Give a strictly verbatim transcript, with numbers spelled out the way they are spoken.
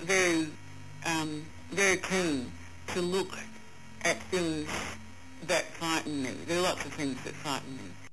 very, um, very keen to look at things that frighten me. There are lots of things that frighten me.